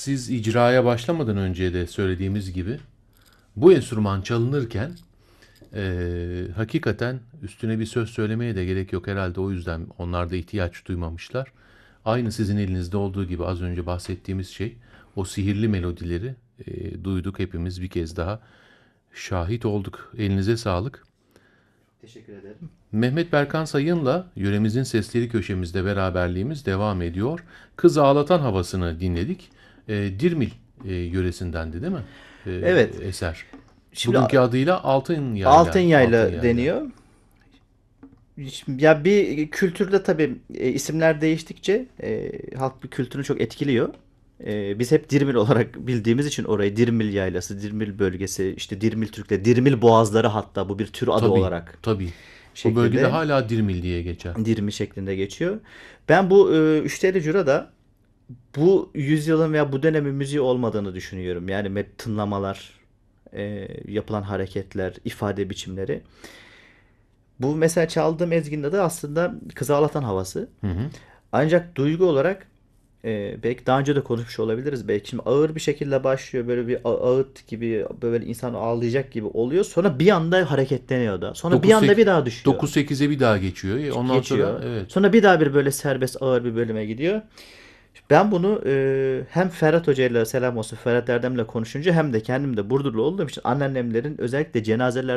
siz icraya başlamadan önce de söylediğimiz gibi bu enstrüman çalınırken hakikaten üstüne bir söz söylemeye de gerek yok herhalde, o yüzden onlar da ihtiyaç duymamışlar. Aynı sizin elinizde olduğu gibi az önce bahsettiğimiz şey, o sihirli melodileri duyduk hepimiz, bir kez daha şahit olduk. Elinize sağlık. Teşekkür ederim. Mehmet Berkan Sayın'la Yöremizin Sesleri köşemizde beraberliğimiz devam ediyor. Kız Ağlatan havasını dinledik. Dirmil yöresindendi değil mi? Evet. Eser. Şimdi Bugünkü adıyla Altın altın Yayla. Altın yayla Yayla. deniyor. Ya bir kültürde tabii isimler değiştikçe halk bir kültürünü çok etkiliyor. Biz hep Dirmil olarak bildiğimiz için orayı Dirmil Yaylası, Dirmil bölgesi, işte Dirmil Türkleri, Dirmil Boğazları, hatta bu bir tür adı Tabii, olarak tabii. Bu bölgede şeklinde hala Dirmil diye geçer. Dirmil şeklinde geçiyor. Ben bu Üçteli Cura'da bu yüzyılın veya bu dönemin müziği olmadığını düşünüyorum. Yani tınlamalar, yapılan hareketler, ifade biçimleri. Bu mesela çaldığım ezginin adı aslında Kız Ağlatan havası. Hı hı. Ancak duygu olarak belki daha önce de konuşmuş olabiliriz. Belki şimdi ağır bir şekilde başlıyor. Böyle bir ağıt gibi, böyle insan ağlayacak gibi oluyor. Sonra bir anda hareketleniyor da. Sonra bir anda bir daha düşüyor. 9-8'e bir daha geçiyor. Ondan sonra Geçiyor. evet. Sonra bir daha bir böyle serbest ağır bir bölüme gidiyor. Ben bunu hem Ferhat Hoca ile, selam olsun, Ferhat Erdem'le konuşunca hem de kendim de Burdurlu olduğum için anneannemlerin özellikle cenazeler